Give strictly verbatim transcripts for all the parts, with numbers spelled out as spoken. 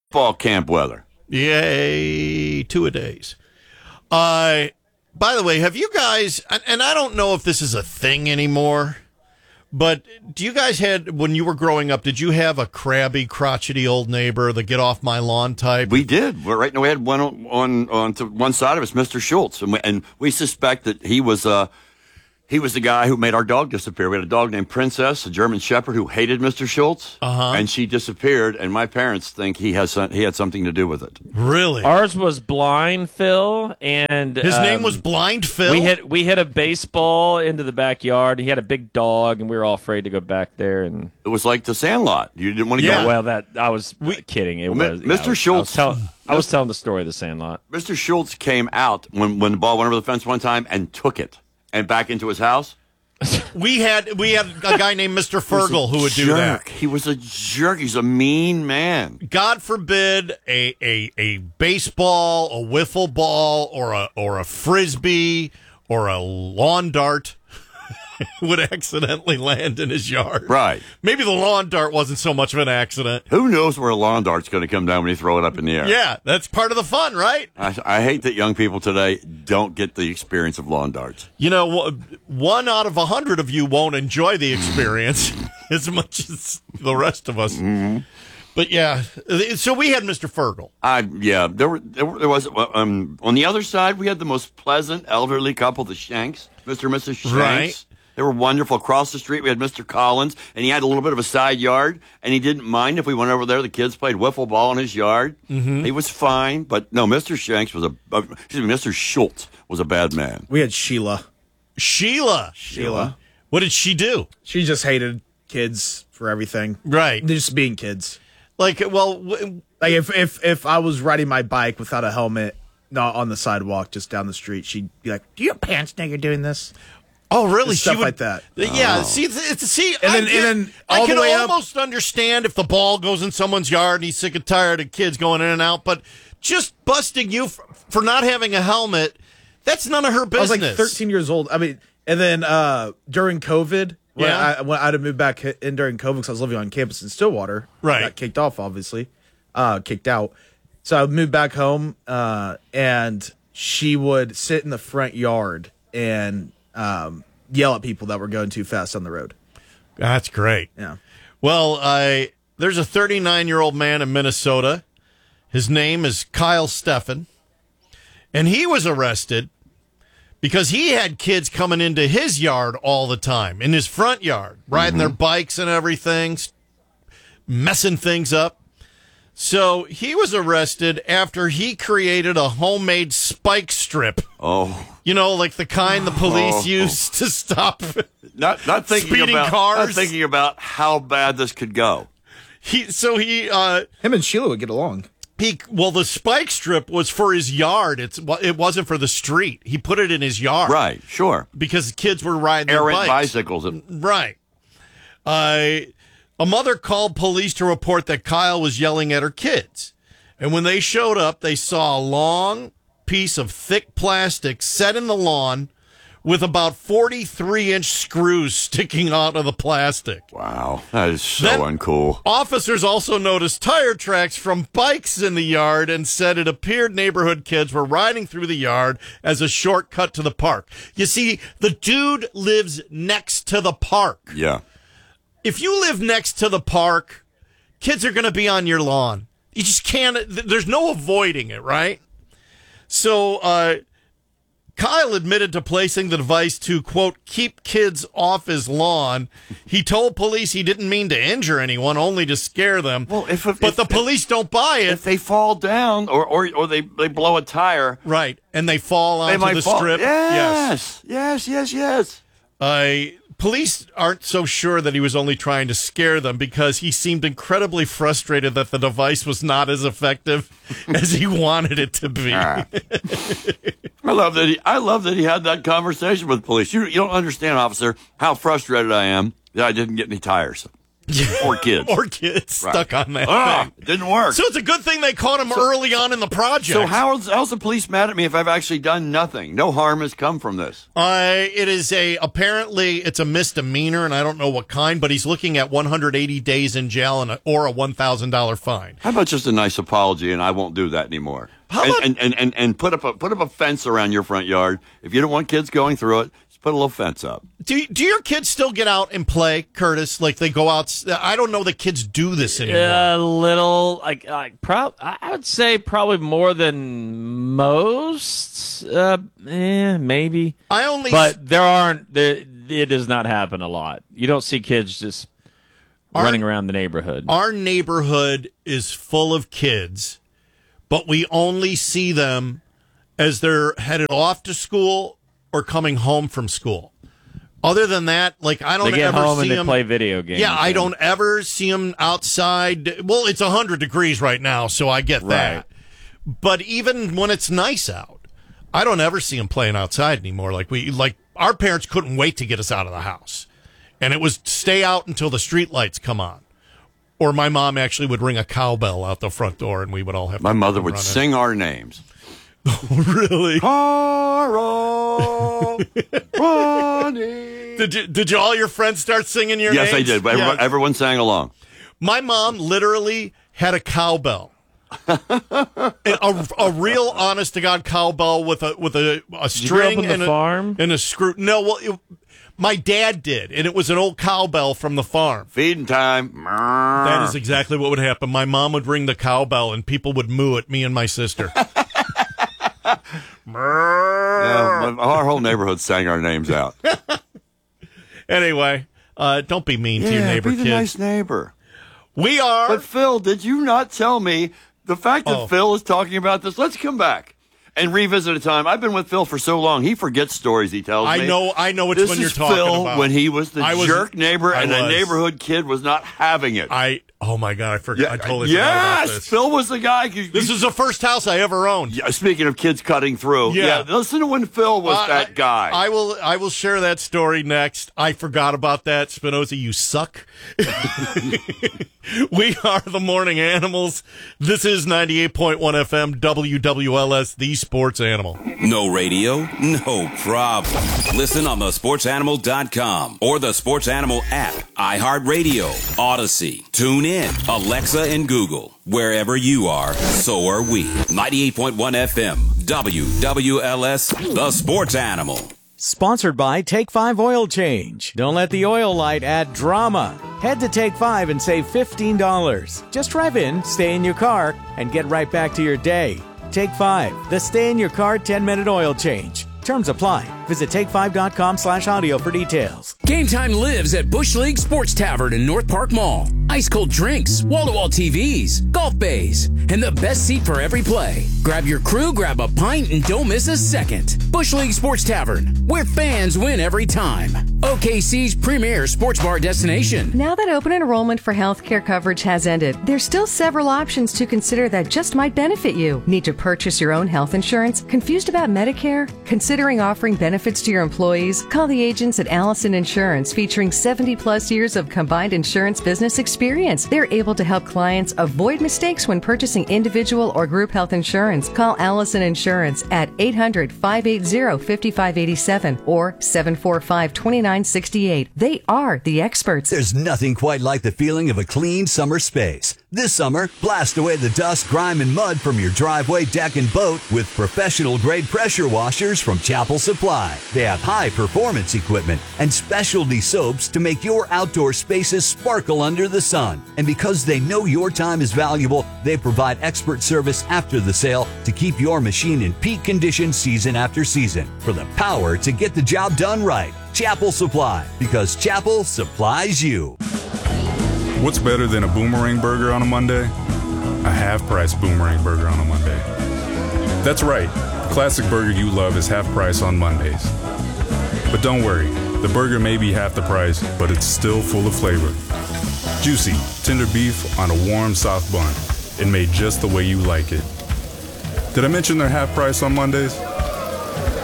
fall camp weather. Yay, two-a-days. Uh, by the way, have you guys, and I don't know if this is a thing anymore, but do you guys had, when you were growing up, did you have a crabby, crotchety old neighbor, the get off my lawn type? We did. We're right now. We had one on on, on to one side of us, Mister Schultz, and we, and we suspect that he was uh he was the guy who made our dog disappear. We had a dog named Princess, a German Shepherd, who hated Mister Schultz, uh-huh. and she disappeared. And my parents think he has some, he had something to do with it. Really? Ours was Blind Phil, and his um, name was Blind Phil. We hit we hit a baseball into the backyard. He had a big dog, and we were all afraid to go back there. And it was like the Sandlot. You didn't want to yeah, go. well, that I was we, kidding. It well, was Mister Yeah, Schultz. I was, I, was tell, I was telling the story of the Sandlot. Mister Schultz came out when when the ball went over the fence one time and took it and back into his house. We had we had a guy named Mister Fergal who would jerk. do that. He was a jerk. He's a mean man. God forbid a, a a baseball, a wiffle ball, or a or a frisbee or a lawn dart would accidentally land in his yard. Right. Maybe the lawn dart wasn't so much of an accident. Who knows where a lawn dart's going to come down when you throw it up in the air? Yeah, that's part of the fun, right? I, I hate that young people today don't get the experience of lawn darts. You know, one out of a hundred of you won't enjoy the experience as much as the rest of us. Mm-hmm. But yeah, so we had Mister Fergal. I yeah, there were there, were, there was um on the other side we had the most pleasant elderly couple, the Shanks, Mister and Missus Shanks. Right. They were wonderful. Across the street, we had Mister Collins, and he had a little bit of a side yard, and he didn't mind if we went over there. The kids played wiffle ball in his yard. Mm-hmm. He was fine, but no, Mister Shanks was a, uh, excuse me, Mister Schultz was a bad man. We had Sheila. Sheila. Sheila. What did she do? She just hated kids for everything. Right. They're just being kids. Like, well, w- like if, if, if I was riding my bike without a helmet, not on the sidewalk, just down the street, she'd be like, "Do you have pants, nigga, doing this?" Oh, really? Stuff she would, like that. Yeah. Oh. See, it's, see, And I, then- get- and then I all can the way up- almost understand if the ball goes in someone's yard and he's sick and tired of kids going in and out, but just busting you for, for not having a helmet, that's none of her I business. was like thirteen years old. I mean, and then uh, during COVID, when Yeah. I when I had to move back in during COVID because I was living on campus in Stillwater, Right. got kicked off, obviously, uh, kicked out. So I moved back home, uh, and she would sit in the front yard and um, yell at people that were going too fast on the road. That's great. Yeah. Well, I there's a thirty-nine-year-old man in Minnesota. His name is Kyle Steffen, and he was arrested because he had kids coming into his yard all the time, in his front yard, riding Mm-hmm. their bikes and everything, messing things up. So he was arrested after he created a homemade spike strip. Oh, You know, like the kind the police Oh. used to stop not not thinking Speeding about cars. not thinking about how bad this could go. he. So he. Uh, Him and Sheila would get along. He well, the spike strip was for his yard. It's it wasn't for the street. He put it in his yard, Right, sure. because kids were riding their Errant bikes. bicycles. Right. Uh, a mother called police to report that Kyle was yelling at her kids, and when they showed up, they saw a long piece of thick plastic set in the lawn with about forty-three inch screws sticking out of the plastic. Wow, that is so Then- uncool. Officers also noticed tire tracks from bikes in the yard and said it appeared neighborhood kids were riding through the yard as a shortcut to the park. You see, the dude lives next to the park. Yeah. If you live next to the park, kids are going to be on your lawn. You just can't, there's no avoiding it, right? So, uh, Kyle admitted to placing the device to, quote, keep kids off his lawn. He told police he didn't mean to injure anyone, only to scare them. Well, if- if- but if- the police don't buy it. If they fall down or or, or they, they blow a tire, Right, and they fall they onto might the fall. strip. Yes, yes, yes, yes. Uh, police aren't so sure that he was only trying to scare them because he seemed incredibly frustrated that the device was not as effective as he wanted it to be. Ah. I love that he. I love that he had that conversation with police. You you don't understand, officer, how frustrated I am that I didn't get any tires. or kids. or kids Right. stuck on that Ah, thing. it didn't work. So it's a good thing they caught him early on in the project. So how's, how's the police mad at me if I've actually done nothing? No harm has come from this. Uh, it is a apparently it's a misdemeanor, and I don't know what kind, but he's looking at one hundred eighty days in jail and a, or a one thousand dollar fine. How about just a nice apology, and I won't do that anymore. How and, about- and, and, and, and put up a put up a fence around your front yard. If you don't want kids going through it, just put a little fence up. Do do your kids still get out and play, Curtis? Like they go out? I don't know that kids do this anymore. A little, like, like prob- I would say probably more than most. Uh, eh, maybe. I only, But there aren't. There, it does not happen a lot. You don't see kids just Our- running around the neighborhood. our neighborhood is full of kids, but we only see them as they're headed off to school or coming home from school. Other than that, like I don't They get ever home see and they them play video games. Yeah, I and- don't ever see them outside. Well, it's one hundred degrees right now, so I get that. Right. But even when it's nice out, I don't ever see them playing outside anymore. Like we, like our parents couldn't wait to get us out of the house, and it was stay out until the street lights come on. Or my mom actually would ring a cowbell out the front door, and we would all have. My to mother would run in. sing our names. Really? Carl, Ronnie. Did you? Did you, all your friends start singing your Yes, I names? did. But everyone, Yeah. everyone sang along. My mom literally had a cowbell. a, a real honest to God cowbell with a with a, a you grow up string on the and, a, farm? and a screw. No, well, it, my dad did, and it was an old cowbell from the farm. Feeding time. That is exactly what would happen. My mom would ring the cowbell, and people would moo at me and my sister. Yeah, our whole neighborhood sang our names out. Anyway, uh, don't be mean to your Yeah, neighbor be the kids. nice neighbor. We are. But Phil, did you not tell me the fact that Oh. Phil is talking about this? Let's come back and revisit a time. I've been with Phil for so long; he forgets stories he tells I me. know. I know which This one you're is talking Phil about. when he was the I was- jerk neighbor, I and the was. neighborhood kid was not having it. I. Oh my God! I forgot. I totally yes, forgot about this. Phil was the guy. Who, This is the first house I ever owned. yeah, speaking of kids cutting through, Yeah. listen to when Phil was Uh, that I- guy. I will. I will share that story next. I forgot about that, Spinoza. You suck. We are the Morning Animals. This is ninety-eight point one F M W W L S, the Sports Animal. No radio? No problem. Listen on the sports animal dot com or the Sports Animal app, iHeartRadio, Odyssey, TuneIn, Alexa, and Google. Wherever you are, so are we. ninety-eight point one F M, W W L S, the Sports Animal. Sponsored by Take five Oil Change. Don't let the oil light add drama. Head to Take five and save fifteen dollars. Just drive in, stay in your car, and get right back to your day. Take five, the stay in your car ten minute oil change. Terms apply. Visit take five dot com slash audio for details. Game time lives at Bush League Sports Tavern in North Park Mall. Ice cold drinks, wall-to-wall T Vs, golf bays, and the best seat for every play. Grab your crew, grab a pint, and don't miss a second. Bush League Sports Tavern, where fans win every time. O K C's premier sports bar destination. Now that open enrollment for healthcare coverage has ended, there's still several options to consider that just might benefit you. Need to purchase your own health insurance? Confused about Medicare? Considering offering benefits to your employees? Call the agents at Allison Insurance, featuring seventy plus years of combined insurance business experience. They're able to help clients avoid mistakes when purchasing individual or group health insurance. Call Allison Insurance at eight hundred, five eight zero, five five eight seven or seven four five, two nine six eight. They are the experts. There's nothing quite like the feeling of a clean summer space. This summer, blast away the dust, grime, and mud from your driveway, deck, and boat with professional-grade pressure washers from Chapel Supply. They have high-performance equipment and specialty soaps to make your outdoor spaces sparkle under the sun. And because they know your time is valuable, they provide expert service after the sale to keep your machine in peak condition season after season. For the power to get the job done right, Chapel Supply, because Chapel supplies you. What's better than a boomerang burger on a Monday? A half-price boomerang burger on a Monday. That's right. The classic burger you love is half price on Mondays. But don't worry, the burger may be half the price, but it's still full of flavor. Juicy, tender beef on a warm, soft bun, and made just the way you like it. Did I mention they're half price on Mondays?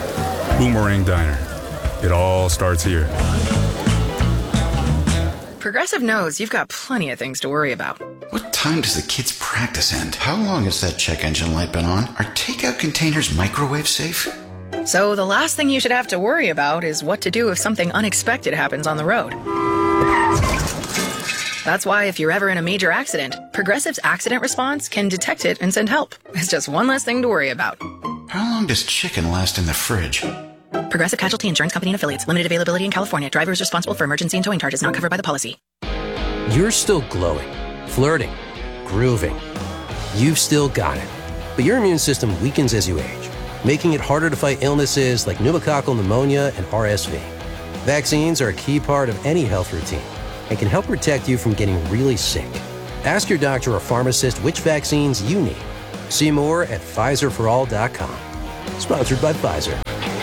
Boomerang Diner. It all starts here. Progressive knows you've got plenty of things to worry about. What time does the kids' practice end? How long has that check engine light been on? Are takeout containers microwave safe? So the last thing you should have to worry about is what to do if something unexpected happens on the road. That's why if you're ever in a major accident, Progressive's accident response can detect it and send help. It's just one less thing to worry about. How long does chicken last in the fridge? Progressive Casualty Insurance Company and Affiliates. Limited availability in California. Driver is responsible for emergency and towing charges not covered by the policy. You're still glowing, flirting, grooving. You've still got it. But your immune system weakens as you age, making it harder to fight illnesses like pneumococcal pneumonia and R S V. Vaccines are a key part of any health routine and can help protect you from getting really sick. Ask your doctor or pharmacist which vaccines you need. See more at Pfizer for all dot com. Sponsored by Pfizer.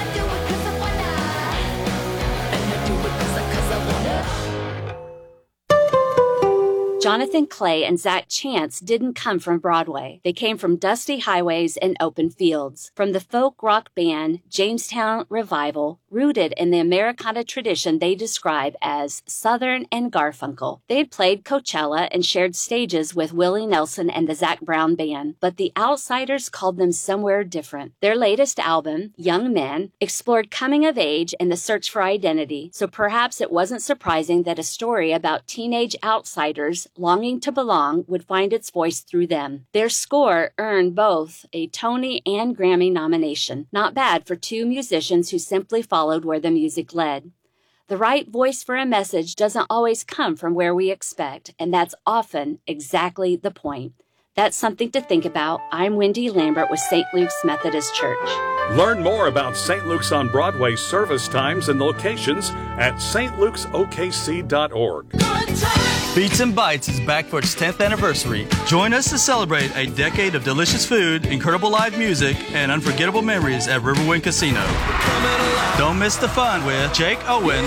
Jonathan Clay and Zach Chance didn't come from Broadway. They came from dusty highways and open fields. From the folk rock band Jamestown Revival, rooted in the Americana tradition they describe as Southern and Garfunkel. They'd played Coachella and shared stages with Willie Nelson and the Zac Brown Band, but the Outsiders called them somewhere different. Their latest album, Young Men, explored coming of age and the search for identity, so perhaps it wasn't surprising that a story about teenage outsiders longing to belong would find its voice through them. Their score earned both a Tony and Grammy nomination. Not bad for two musicians who simply followed where the music led. The right voice for a message doesn't always come from where we expect, and that's often exactly the point. That's something to think about. I'm Wendy Lambert with Saint Luke's Methodist Church. Learn more about Saint Luke's on Broadway service times and locations at s t lukes o k c dot org. Beats and Bites is back for its tenth anniversary. Join us to celebrate a decade of delicious food, incredible live music, and unforgettable memories at Riverwind Casino. Don't miss the fun with Jake Owen,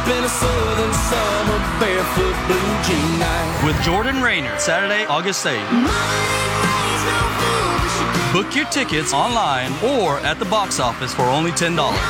with Jordan Rayner, Saturday, August eighth. Book your tickets online or at the box office for only ten dollars.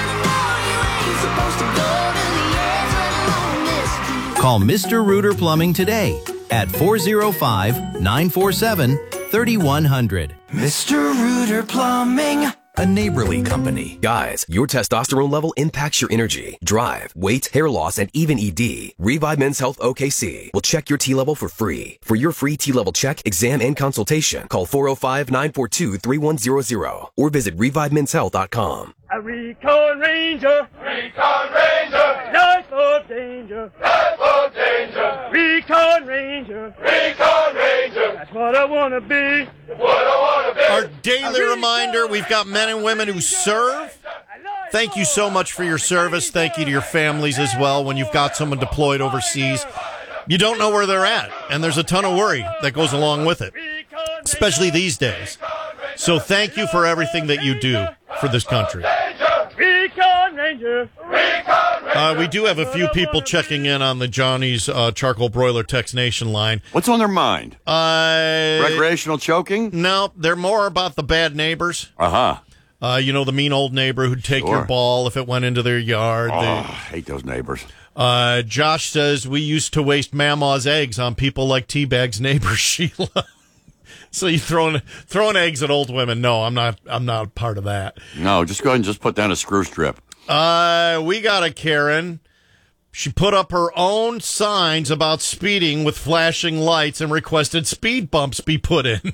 Call Mister Rooter Plumbing today at four oh five, nine four seven, three one zero zero. Mister Rooter Plumbing. A neighborly company. Guys, your testosterone level impacts your energy, drive, weight, hair loss, and even E D. Revive Men's Health O K C will check your T level for free. For your free T level check, exam, and consultation, call four oh five, nine four two, three one zero zero or visit revive men's health dot com. A Recon Ranger, Recon Ranger, life of danger, life of danger, Recon Ranger, Recon Ranger, that's what I want to be, what I want to be. Our daily reminder, we've got men and women who serve. Thank you so much for your service. Thank you to your families as well. When you've got someone deployed overseas, you don't know where they're at, and there's a ton of worry that goes along with it, especially these days. So thank you for everything that you do for this country. Recon Ranger, Recon Ranger. Uh, we do have a few people checking in on the Johnny's uh, Charcoal Broiler Text Nation line. What's on their mind? Uh, Recreational choking? No, they're more about the bad neighbors. Uh-huh. Uh, you know, the mean old neighbor who'd take Sure. your ball if it went into their yard. Oh, They- I hate those neighbors. Uh, Josh says, we used to waste Mama's eggs on people like Teabag's neighbor, Sheila. So you throwing throwing eggs at old women? No, I'm not. I'm not part of that. No, just go ahead and just put down a screw strip. Uh, we got a Karen. She put up her own signs about speeding with flashing lights and requested speed bumps be put in.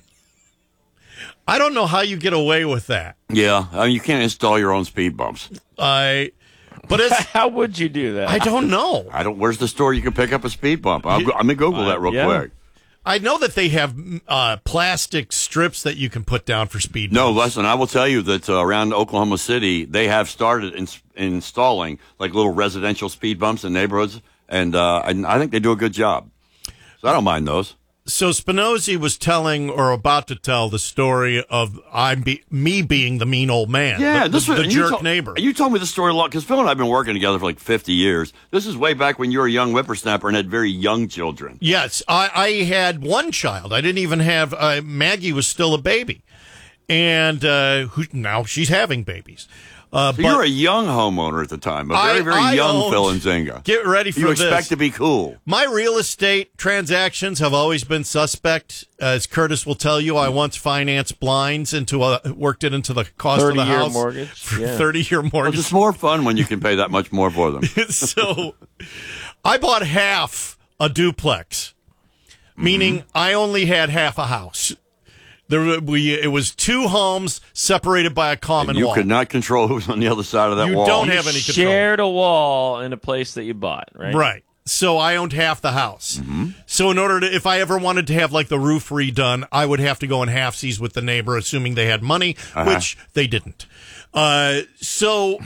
I don't know how you get away with that. Yeah, I mean, you can't install your own speed bumps. I, but it's how would you do that? I don't know. I don't. Where's the store you can pick up a speed bump? I'll, go- I'm gonna Google that real yeah. quick. I know that they have uh, plastic strips that you can put down for speed No, bumps. listen, I will tell you that uh, around Oklahoma City, they have started ins- installing like little residential speed bumps in neighborhoods, and uh, I, I think they do a good job. So I don't mind those. So Spinozzi was telling or about to tell the story of I'm be, me being the mean old man, Yeah, the, this the, was, the and you jerk told- neighbor. You told me this story a lot because Phil and I have been working together for like fifty years. This is way back when you were a young whippersnapper and had very young children. Yes, I, I had one child. I didn't even have uh, Maggie was still a baby, and uh, who now she's having babies. Uh, so but you're a young homeowner at the time, a very, I- very I young owned- Phil Nzinga. Get ready for You this. expect to be cool. My real estate transactions have always been suspect. As Curtis will tell you, I once financed blinds into a, worked it into the cost of the thirty-year house. mortgage, For yeah. thirty-year Well, mortgage. it's more fun when you can pay that much more for them. So I bought half a duplex, meaning Mm-hmm. I only had half a house. There, were- we it was two homes separated by a common And you wall. could not control who's on the other side of that You wall. don't have any control. Shared a wall in a place that you bought, right? Right. So I owned half the house. Mm-hmm. So in order to, if I ever wanted to have like the roof redone, I would have to go in halfsies with the neighbor, assuming they had money, Uh-huh. which they didn't. Uh, so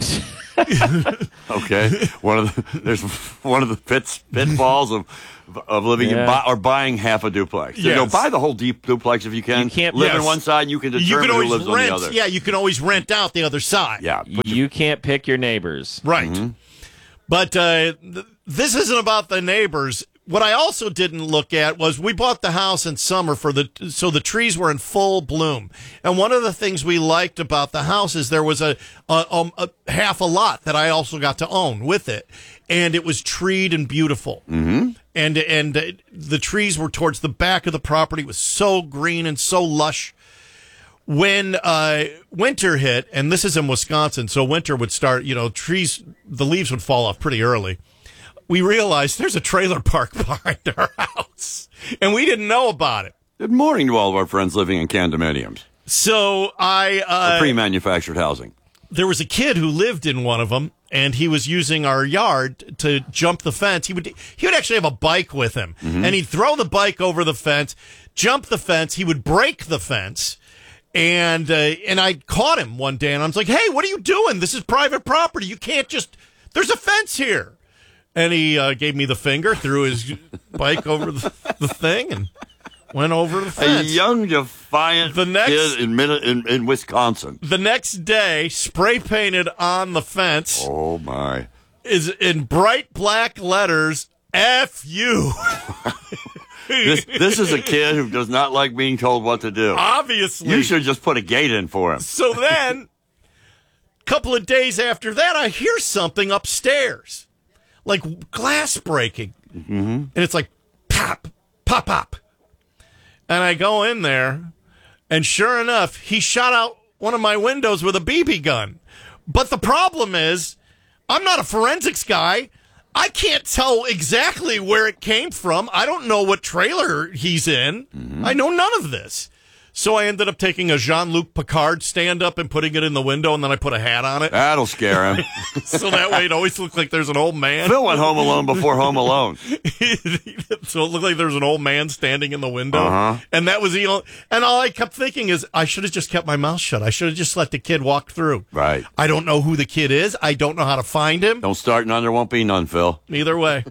Okay, one of the there's one of the pits, pitfalls of of living in Yeah. buy, or buying half a duplex. You know, Yes. buy the whole deep duplex if you can. You can't- live Yes. on one side, and you can you determine can who always lives on the rent. other. Yeah, you can always rent out the other side. Yeah, put your- You can't pick your neighbors. Right. Mm-hmm. But uh, th- this isn't about the neighbors. What I also didn't look at was we bought the house in summer for the so the trees were in full bloom. And one of the things we liked about the house is there was a, a, um, a half a lot that I also got to own with it, and it was treed and beautiful. Mm-hmm. And and uh, the trees were towards the back of the property. It was so green and so lush. When uh, winter hit, and this is in Wisconsin, so winter would start, you know, trees, the leaves would fall off pretty early. We realized there's a trailer park behind our house, and we didn't know about it. Good morning to all of our friends living in condominiums, So I, or uh, pre-manufactured housing. there was a kid who lived in one of them, and he was using our yard to jump the fence. He would he would actually have a bike with him, Mm-hmm. and he'd throw the bike over the fence, jump the fence. He would break the fence, and uh, and I caught him one day, and I was like, "Hey, what are you doing? This is private property. You can't just. There's a fence here." And he uh, gave me the finger, threw his bike over the, the thing, and went over the A fence. young, defiant The next- kid in, Min- in in Wisconsin. The next day, spray painted on the fence. Oh my! Is in bright black letters, F you. This this is a kid who does not like being told what to do. Obviously. You should just put a gate in for him. So then, a couple of days after that, I hear something upstairs, like glass breaking. Mm-hmm. And it's like pop, pop, pop. And I go in there, and sure enough, he shot out one of my windows with a B B gun. But the problem is, I'm not a forensics guy. I can't tell exactly where it came from. I don't know what trailer he's in. Mm-hmm. I know none of this. So I ended up taking a Jean-Luc Picard stand-up and putting it in the window, and then I put a hat on it. That'll scare him. So that way it always looked like there's an old man. Phil went Home Alone before Home Alone. So it looked like there's an old man standing in the window. Uh-huh. And that was the only, and all I kept thinking is, I should have just kept my mouth shut. I should have just let the kid walk through. Right. I don't know who the kid is. I don't know how to find him. Don't start none, there won't be none, Phil. Either way.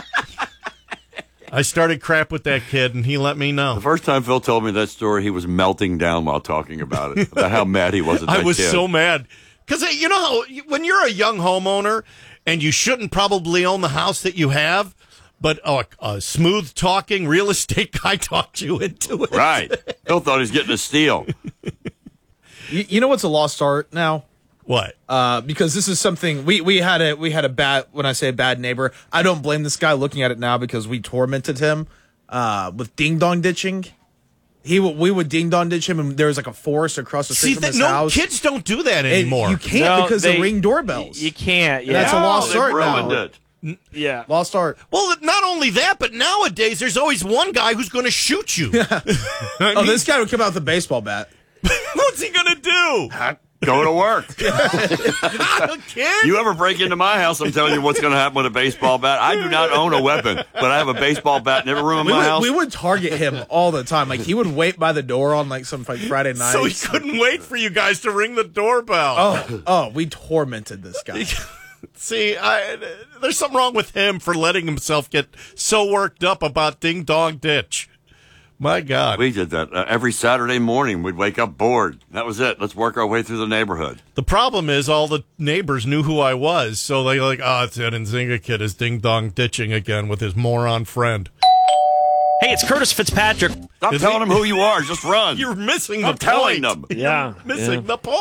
I started crap with that kid, and he let me know. The first time Phil told me that story, he was melting down while talking about it, about how mad he was at that I was kid. so mad. Because you know how, when you're a young homeowner, and you shouldn't probably own the house that you have, but oh, a smooth talking real estate guy talked you into it. Right. Phil thought he was getting a steal. You, you know what's a lost art now? What? Uh, because this is something we, we had a we had a bad when I say a bad neighbor, I don't blame this guy looking at it now because we tormented him uh, with ding dong ditching. He w- we would ding dong ditch him, and there was like a forest across the street See, from that, his no, house. kids don't do that And anymore. you can't No, because they- of ring doorbells. You can't. And Yeah. that's a lost they art ruined now. it. Yeah. Lost art. Well, not only that, but nowadays there's always one guy who's going to shoot you. I Oh, mean, this guy would come out with a baseball bat. what's he going to do? Go to work. Kid? You ever break into my house, I'm telling you what's going to happen with a baseball bat. I do not own a weapon, but I have a baseball bat in every room of We my would, house. we would target him all the time. Like he would wait by the door on like some like Friday night. So he couldn't wait for you guys to ring the doorbell. Oh, oh, we tormented this guy. See, I, there's something wrong with him for letting himself get so worked up about Ding Dong Ditch. My God. We did that uh, every Saturday morning. We'd wake up bored. That was it. Let's work our way through the neighborhood. The problem is all the neighbors knew who I was, so they like, oh, it's that Nzinga kid is Ding Dong Ditching again with his moron friend. Hey, it's Curtis Fitzpatrick. Stop Is telling he- them who you are. Just run. You're missing I'm the telling point. them. Yeah. Missing yeah. the point.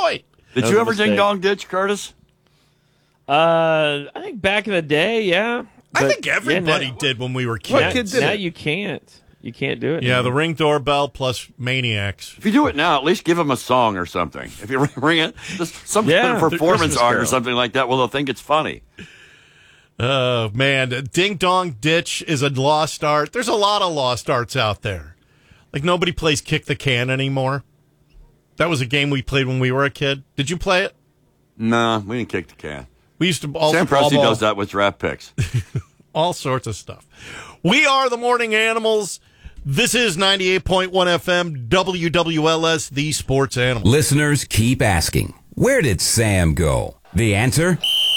Did That you was a ever mistake. ding dong ditch, Curtis? Uh, I think back in the day, yeah. I But, think everybody yeah, now, did when we were kids. now, kid did now it? you can't. You can't do it. Yeah, now. the Ring doorbell plus Maniacs. If you do it now, at least give them a song or something. If you ring it, just some Yeah, kind of the performance Christmas art or Carol. something like that. Well, they'll think it's funny. Oh, man. Ding Dong Ditch is a lost art. There's a lot of lost arts out there. Like, nobody plays Kick the Can anymore. That was a game we played when we were a kid. Did you play it? No, we didn't kick the can. We used to also Sam ball Presti ball. does that with draft picks. All sorts of stuff. We are the Morning Animals. This is ninety-eight point one F M, W W L S, the Sports Animal. Listeners keep asking, where did Sam go? The answer?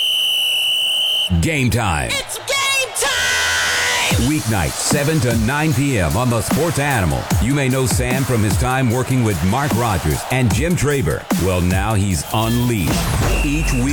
Game time. It's game time! Weeknights, seven to nine p.m. on the Sports Animal. You may know Sam from his time working with Mark Rogers and Jim Traber. Well, now he's unleashed. Each week.